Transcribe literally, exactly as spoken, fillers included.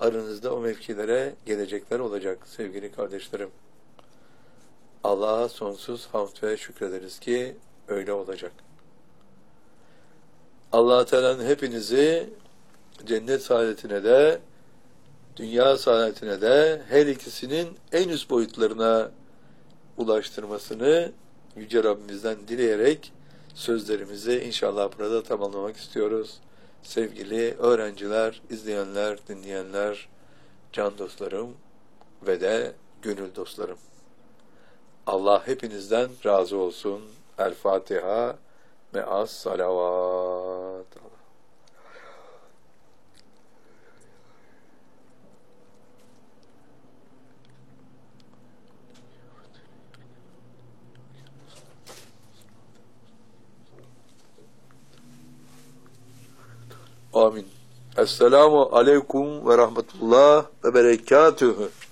aranızda o mevkilere gelecekler olacak sevgili kardeşlerim. Allah'a sonsuz hamd ve şükrederiz ki öyle olacak. Allah-u Teala'nın hepinizi cennet saadetine de, dünya saadetine de her ikisinin en üst boyutlarına ulaştırmasını Yüce Rabbimizden dileyerek sözlerimizi inşallah burada tamamlamak istiyoruz. Sevgili öğrenciler, izleyenler, dinleyenler, can dostlarım ve de gönül dostlarım. Allah hepinizden razı olsun. El Fatiha me'as salavat. Amin. Esselamu aleyküm ve rahmetullah ve berekatühü.